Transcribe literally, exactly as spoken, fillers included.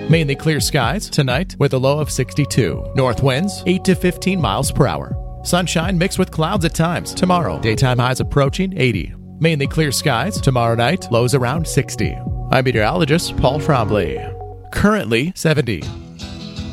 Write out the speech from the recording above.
Mainly clear skies tonight with a low of sixty-two. North winds eight to fifteen miles per hour. Sunshine mixed with clouds at times. Tomorrow, daytime highs approaching eighty. Mainly clear skies. Tomorrow night, lows around sixty. I'm meteorologist Paul Trombley. Currently seventy.